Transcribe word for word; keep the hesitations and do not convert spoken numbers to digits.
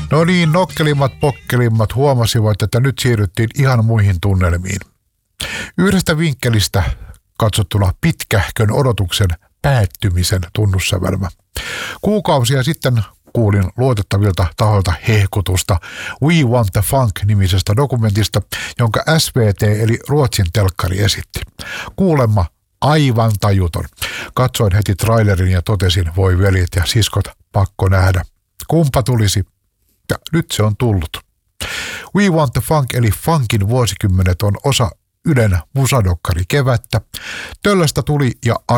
No niin, nokkelimmat pokkelimmat huomasivat, että nyt siirryttiin ihan muihin tunnelmiin. Yhdestä vinkkelistä katsottuna pitkähkön odotuksen päättymisen tunnussävelmä. Kuukausia sitten kuulin luotettavilta tahoilta hehkutusta We Want the Funk-nimisestä dokumentista, jonka S V T eli Ruotsin telkkari esitti. Kuulemma aivan tajuton. Katsoin heti trailerin ja totesin, voi veljet ja siskot, pakko nähdä. Kumpa tulisi? Ja nyt se on tullut. We Want the Funk eli funkin vuosikymmenet on osa Ylen musadokkari kevättä. Töllöstä tuli ja